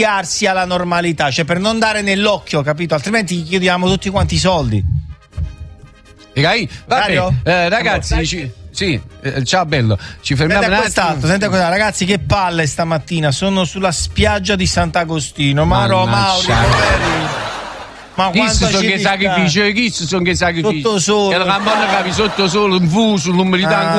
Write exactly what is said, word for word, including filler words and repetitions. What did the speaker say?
alla normalità, cioè per non dare nell'occhio, capito? Altrimenti gli chiediamo tutti quanti i soldi. Vabbè, eh, ragazzi, ci, sì, eh, ciao bello, ci fermiamo senta un attimo. quest'altro, senta quest'altro. Ragazzi, che palle stamattina, sono sulla spiaggia di Sant'Agostino, ma Mauri, ma chi sono che sacrifici, chi sono che sacrifici? Sotto sole, che la campana capi sotto sole, un fuso, l'umidità